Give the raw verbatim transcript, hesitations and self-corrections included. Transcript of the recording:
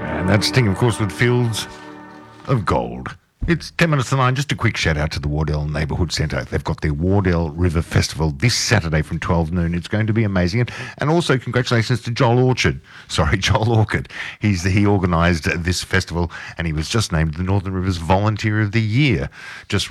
And that's Sting, of course, with Fields of Gold. It's ten minutes to nine. Just a quick shout out to the Wardell Neighbourhood Centre. They've got their Wardell River Festival this Saturday from twelve noon. It's going to be amazing. And, and also congratulations to Joel Orchard. Sorry, Joel Orchard. He's the, he organised this festival and he was just named the Northern Rivers Volunteer of the Year. Just